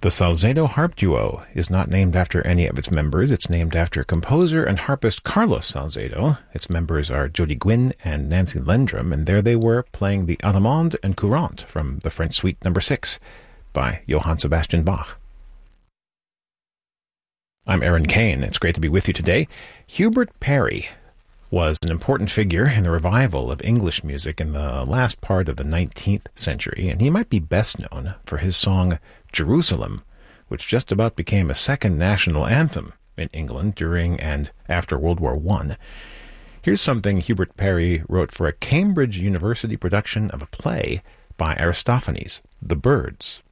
The Salcedo Harp Duo is not named after any of its members. It's named after composer and harpist Carlos Salcedo. Its members are Jody Gwynn and Nancy Lendrum, and there they were playing the Allemande and Courante from the French Suite No. 6 by Johann Sebastian Bach. I'm Aaron Kane. It's great to be with you today. Hubert Parry was an important figure in the revival of English music in the last part of the 19th century, and he might be best known for his song Jerusalem, which just about became a second national anthem in England during and after World War I. Here's something Hubert Parry wrote for a Cambridge University production of a play by Aristophanes, The Birds.